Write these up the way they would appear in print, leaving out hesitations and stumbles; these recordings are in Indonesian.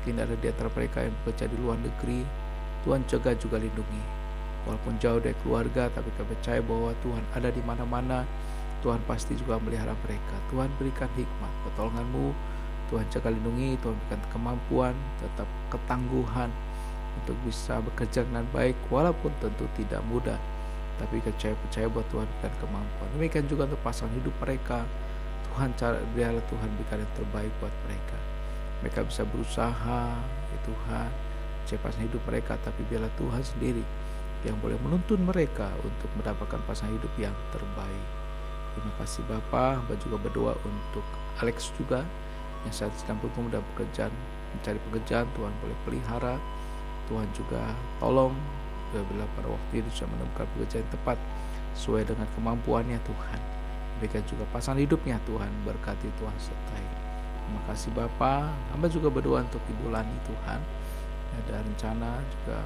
mungkin ada di antara mereka yang bekerja di luar negeri, Tuhan jaga juga lindungi. Walaupun jauh dari keluarga, tapi kami percaya bahwa Tuhan ada di mana-mana. Tuhan pasti juga melihara mereka. Tuhan berikan hikmat, pertolongan-Mu. Tuhan jaga lindungi, Tuhan berikan kemampuan, tetap ketangguhan untuk bisa bekerja dengan baik, walaupun tentu tidak mudah. Tapi percaya bahwa Tuhan berikan kemampuan. Demikian juga untuk pasangan hidup mereka. Biarlah Tuhan berikan yang terbaik buat mereka. Mereka bisa berusaha, ya Tuhan, pasangan hidup mereka, tapi biarlah Tuhan sendiri yang boleh menuntun mereka untuk mendapatkan pasangan hidup yang terbaik. Terima kasih Bapa. Hamba juga berdoa untuk Alex juga yang saat sedang bergumul dalam pekerjaan, mencari pekerjaan. Tuhan boleh pelihara, Tuhan juga tolong bila pada waktu itu bisa menemukan pekerjaan yang tepat sesuai dengan kemampuannya. Tuhan berikan juga pasangan hidupnya, Tuhan berkati, Tuhan sertai. Terima kasih Bapa. Hamba juga berdoa untuk Ibu Lani, Tuhan ada rencana juga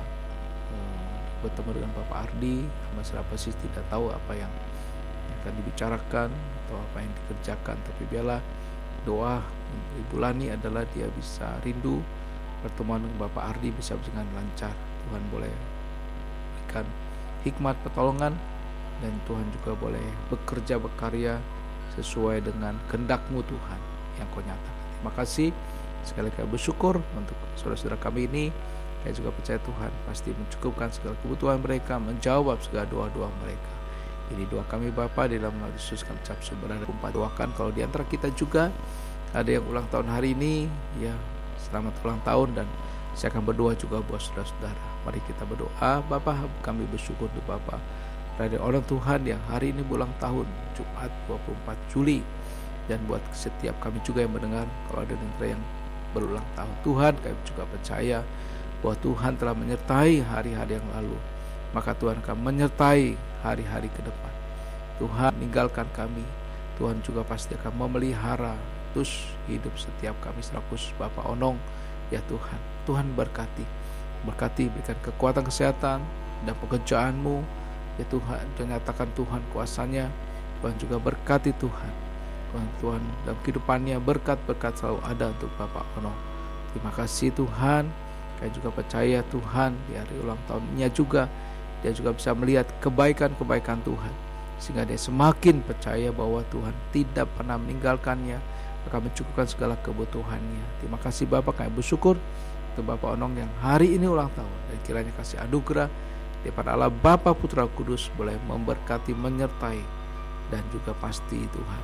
bertemu dengan Bapak Ardi. Hamba serapa sih tidak tahu apa yang akan dibicarakan atau apa yang dikerjakan, tapi biarlah doa Ibu Lani adalah dia bisa rindu pertemuan dengan Bapak Ardi bisa dengan lancar. Tuhan boleh berikan hikmat pertolongan, dan Tuhan juga boleh berkarya sesuai dengan kehendak-Mu Tuhan yang Kau nyatakan. Terima kasih. Sekali kali bersyukur untuk saudara-saudara kami ini. Saya juga percaya Tuhan pasti mencukupkan segala kebutuhan mereka, menjawab segala doa-doa mereka. Ini doa kami Bapa di dalam nama Yesus. Kami ucap syukur. Doakan kalau di antara kita juga ada yang ulang tahun hari ini, ya selamat ulang tahun, dan saya akan berdoa juga buat saudara-saudara. Mari kita berdoa. Bapa, kami bersyukur untuk Bapa dari orang Tuhan yang hari ini ulang tahun, Jumat 24 Juli. Dan buat setiap kami juga yang mendengar, kalau ada yang berulang tahun, Tuhan kami juga percaya bahwa Tuhan telah menyertai hari-hari yang lalu, maka Tuhan akan menyertai hari-hari ke depan. Tuhan meninggalkan kami, Tuhan juga pasti akan memelihara terus hidup setiap kami selaku Bapak Onong. Ya Tuhan, Tuhan berkati, berikan kekuatan kesehatan dan pekerjaan-Mu. Ya Tuhan, dan nyatakan Tuhan kuasanya. Tuhan juga berkati Tuhan dalam kehidupannya, berkat-berkat selalu ada untuk Bapak Onong. Terima kasih Tuhan. Saya juga percaya Tuhan di hari ulang tahunnya juga dia juga bisa melihat kebaikan-kebaikan Tuhan, sehingga dia semakin percaya bahwa Tuhan tidak pernah meninggalkannya, akan mencukupkan segala kebutuhannya. Terima kasih Bapak, kami bersyukur untuk Bapak Onong yang hari ini ulang tahun, dan kiranya kasih anugerah daripada Allah Bapa, Putra, Kudus boleh memberkati, menyertai, dan juga pasti Tuhan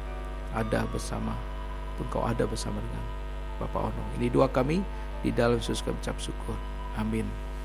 ada bersama, Engkau ada bersama dengan Bapak Onong. Ini doa kami di dalam Yesus kami ucap syukur. Amin.